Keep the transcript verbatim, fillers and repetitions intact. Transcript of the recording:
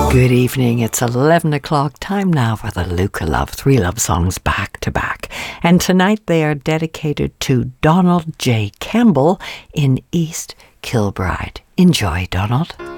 Good evening. It's eleven o'clock. Time now for the Luca Love. Three love songs back to back. And tonight they are dedicated to Donald J. Campbell in East Kilbride. Enjoy, Donald.